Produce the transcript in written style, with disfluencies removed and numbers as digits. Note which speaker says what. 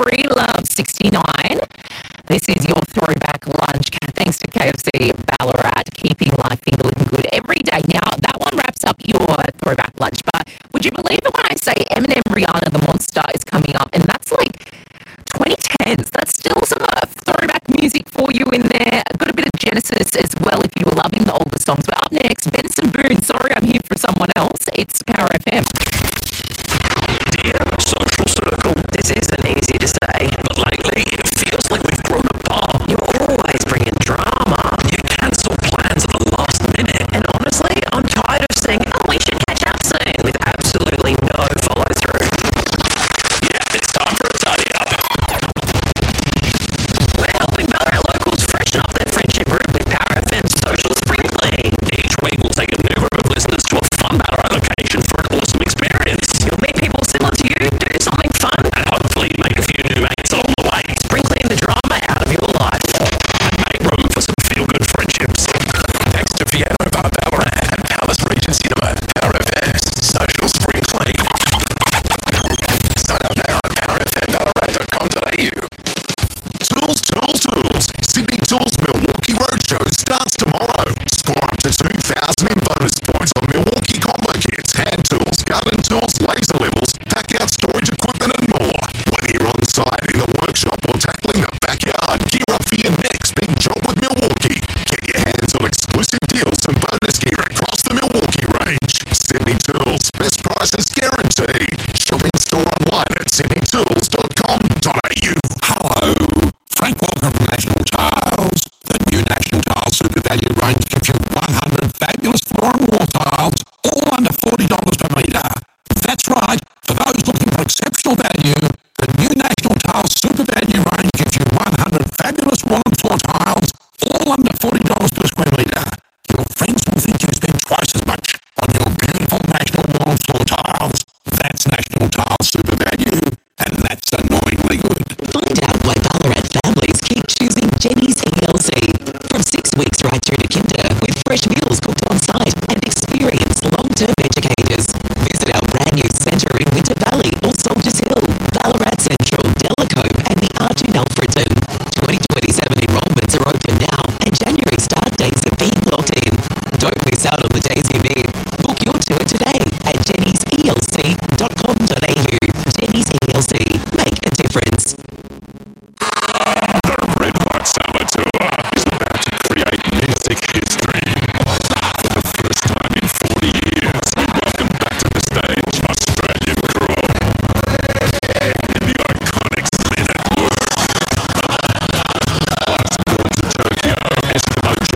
Speaker 1: Free Love 69. This is your throwback lunch. Thanks to KFC Ballarat, keeping life looking good every day. Now, that one wraps up your throwback lunch, but would you believe it when I say Eminem, Rihanna, The Monster is coming up, and that's like 2010s. That's still some throwback music for you in there. Got a bit of Genesis as well if you were loving the older songs. But up next, Benson Boone. Sorry, I'm here for someone else. It's Power FM.
Speaker 2: Dear social circle, this isn't easy to say, but lately it feels like we've grown apart. You're always bringing drama. You cancel plans at the last minute. And honestly, I'm tired of saying, oh, we should catch up soon, with absolutely no follow-through. Yeah, it's time for a tidy up. We're helping Ballarat locals freshen up their friendship group with Power FM's Social Spring Clean. Each week we'll take a new group of listeners to a fun Ballarat location for an awesome experience. You'll meet people similar to you, do something fun, and hopefully make a few new mates along the way. Spring clean the drama out of your life and make room for some feel-good friendships. Thanks to Piano Bar Ballarat and Palace Regent Cinema, Power FM's Social Spring Clean. Sign up now at powerfmballarat.com.au. Tools. Sydney Tools Milwaukee Roadshow starts tomorrow. Score up to 2,000 in bonus points on Milwaukee combo kits, hand tools, garden tools, laser levels, pack-out storage equipment and more. Whether you're on site, in the workshop or tackling the backyard, gear up for your next big job with Milwaukee. Get your hands on exclusive deals and bonus gear across the Milwaukee range. Sydney Tools, best prices guaranteed. Shop in store online at sydneytools.com.au. Hello. Frank Walker from National Tiles. The new National Tiles Super Value range gives you 100 fabulous floor and wall tiles, all under $40 per metre. That's right, for those looking for exceptional value, the new National Tiles Super Value range gives you 100 fabulous wall and floor tiles, all under $40 per square metre. Your friends will think you spend twice as much on your beautiful National wall and floor tiles. That's National Tiles Super Value, and that's annoyingly good.
Speaker 3: Find out why Ballarat families keep choosing Jenny's ELC. From 6 weeks right through to kinder, with fresh meals cooked on site and experienced long-term educators. Visit our brand new centre in Winter Valley or Soldiers Hill, Ballarat Central, Delacobe and the Arch in Alfredton. 2027 enrolments are open now and January start dates are being locked in. Don't miss out on the days you need. Book your tour today at jennyselc.com.au.